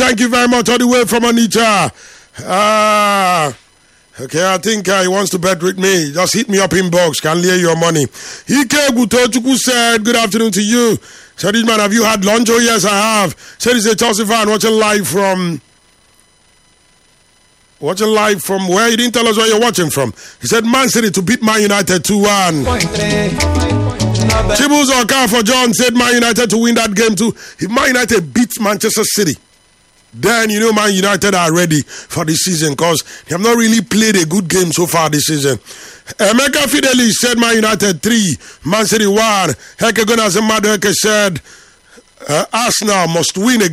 Thank you very much all the way from Onitsha. Okay, I think he wants to bet with me. Just hit me up inbox. Can lay your money. Ike Gutochukwu said, good afternoon to you. Said, man, have you had lunch? Oh, yes, I have. Said he's a Chelsea fan watching live from where? He didn't tell us where you're watching from. He said, Man City to beat Man United 2-1. Chibuz Oka for John said Man United to win that game too. If Man United beats Manchester City, then you know Man United are ready for the season because they have not really played a good game so far this season. Emeka Fidelis said Man United 3, Man City 1. Heke Gunnar Zemadueke said Arsenal must win again.